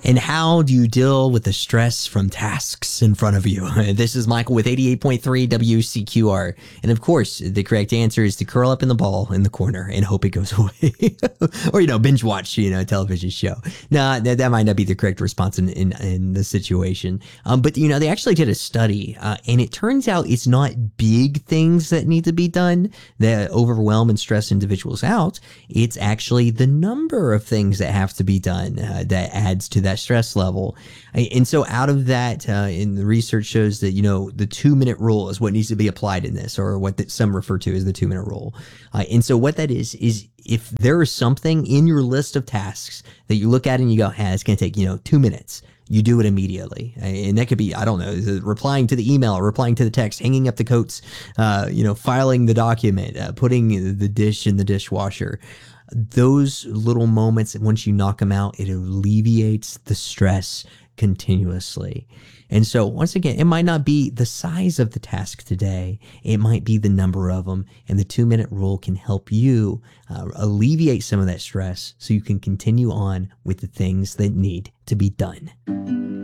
And how do you deal with the stress from tasks in front of you? This is Michael with 88.3 WCQR. And of course, the correct answer is to curl up in the ball in the corner and hope it goes away. Or, binge watch, a television show. No, that might not be the correct response in the situation. But, they actually did a study, and it turns out it's not big things that need to be done that overwhelm and stress individuals out. It's actually the number of things that have to be done that adds to that stress level. And so out of that, and the research shows that, the 2-minute rule is what needs to be applied in this, or what some refer to as the 2-minute rule. And so what that is if there is something in your list of tasks that you look at and you go, hey, it's going to take, 2 minutes. You do it immediately. And that could be, I don't know, replying to the email, replying to the text, hanging up the coats, filing the document, putting the dish in the dishwasher. Those little moments, once you knock them out, it alleviates the stress continuously. And so once again, it might not be the size of the task today. It might be the number of them. And the 2-minute rule can help you alleviate some of that stress so you can continue on with the things that need to be done.